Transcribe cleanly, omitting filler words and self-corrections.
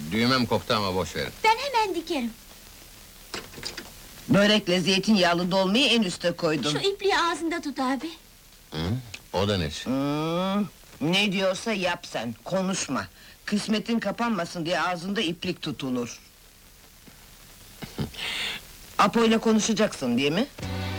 Düğmem koptu ama boş verin. Ben hemen dikerim. Börekle zeytinyağlı dolmayı en üste koydum. Şu ipliği ağzında tut abi. Hı? O da nesi? Ne diyorsa yap sen, konuşma. Kısmetin kapanmasın diye ağzında iplik tutulur. Apo'yla konuşacaksın değil mi?